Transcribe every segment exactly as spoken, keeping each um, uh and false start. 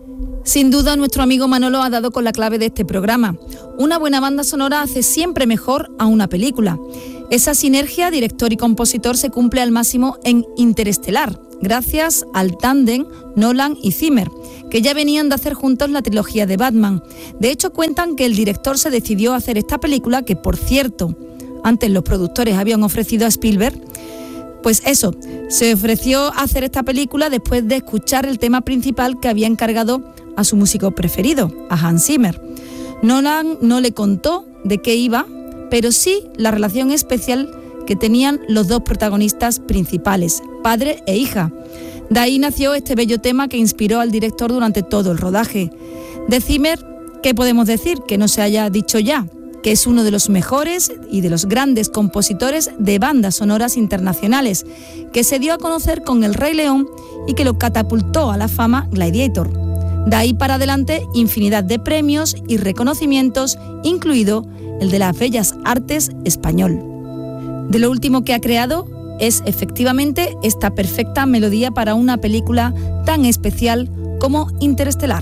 Sin duda, nuestro amigo Manolo ha dado con la clave de este programa. Una buena banda sonora hace siempre mejor a una película. Esa sinergia director y compositor se cumple al máximo en Interestelar, gracias al tándem Nolan y Zimmer, que ya venían de hacer juntos la trilogía de Batman. De hecho, cuentan que el director se decidió a hacer esta película, que por cierto, antes los productores habían ofrecido a Spielberg. Pues eso, se ofreció a hacer esta película después de escuchar el tema principal que había encargado a su músico preferido, a Hans Zimmer. Nolan no le contó de qué iba, pero sí la relación especial que tenían los dos protagonistas principales, padre e hija. De ahí nació este bello tema que inspiró al director durante todo el rodaje. De Zimmer, ¿qué podemos decir que no se haya dicho ya? Que es uno de los mejores y de los grandes compositores de bandas sonoras internacionales, que se dio a conocer con El Rey León y que lo catapultó a la fama Gladiator. De ahí para adelante, infinidad de premios y reconocimientos, incluido el de las Bellas Artes español. De lo último que ha creado es efectivamente esta perfecta melodía para una película tan especial como Interestelar.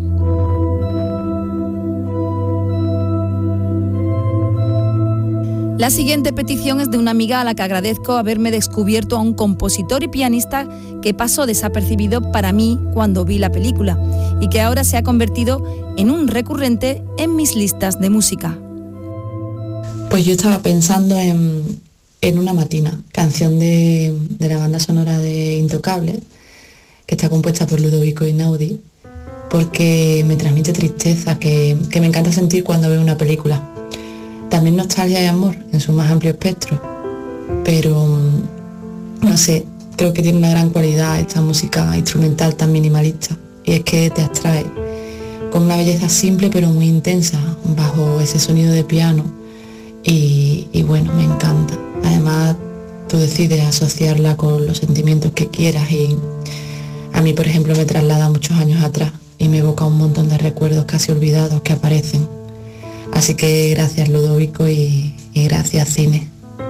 La siguiente petición es de una amiga a la que agradezco haberme descubierto a un compositor y pianista que pasó desapercibido para mí cuando vi la película y que ahora se ha convertido en un recurrente en mis listas de música. Pues yo estaba pensando en, en Una Matina, canción de, de la banda sonora de Intocable, que está compuesta por Ludovico Einaudi, porque me transmite tristeza, que, que me encanta sentir cuando veo una película. También nostalgia y amor en su más amplio espectro, pero no sé, creo que tiene una gran cualidad esta música instrumental tan minimalista, y es que te abstrae con una belleza simple pero muy intensa bajo ese sonido de piano y, y bueno, me encanta. Además, tú decides asociarla con los sentimientos que quieras y a mí, por ejemplo, me traslada muchos años atrás y me evoca un montón de recuerdos casi olvidados que aparecen. Así que gracias Ludovico y, y gracias Cine.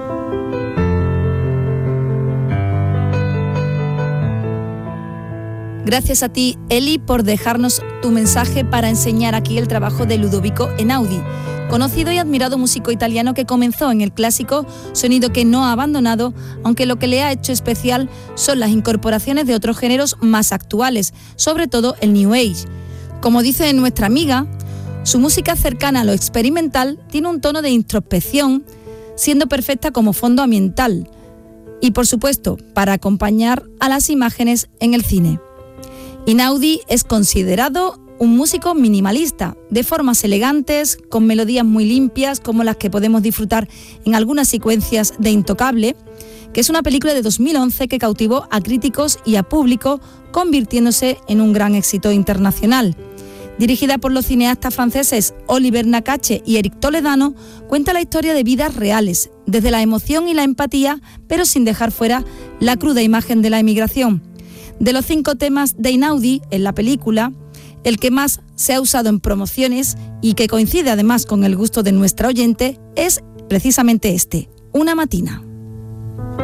Gracias a ti, Eli, por dejarnos tu mensaje para enseñar aquí el trabajo de Ludovico Einaudi, conocido y admirado músico italiano que comenzó en el clásico, sonido que no ha abandonado, aunque lo que le ha hecho especial son las incorporaciones de otros géneros más actuales, sobre todo el New Age. Como dice nuestra amiga, su música cercana a lo experimental tiene un tono de introspección, siendo perfecta como fondo ambiental y, por supuesto, para acompañar a las imágenes en el cine. Einaudi es considerado un músico minimalista, de formas elegantes, con melodías muy limpias, como las que podemos disfrutar en algunas secuencias de Intocable, que es una película de dos mil once que cautivó a críticos y a público, convirtiéndose en un gran éxito internacional. Dirigida por los cineastas franceses Oliver Nakache y Eric Toledano, cuenta la historia de vidas reales, desde la emoción y la empatía, pero sin dejar fuera la cruda imagen de la emigración. De los cinco temas de Einaudi en la película, el que más se ha usado en promociones y que coincide además con el gusto de nuestra oyente es precisamente este, Una Matina.